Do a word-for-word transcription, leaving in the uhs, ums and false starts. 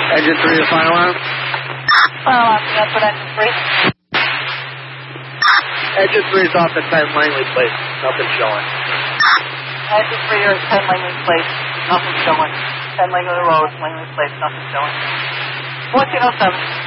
Engine three, the fire alarm? Fire alarm, that's what engine three. Engine three is off the ten Langley plate. Nothing showing. Engine three is ten Langley plate. Nothing showing. ten Langley Road, Langley plate, nothing showing. fourteen oh seven.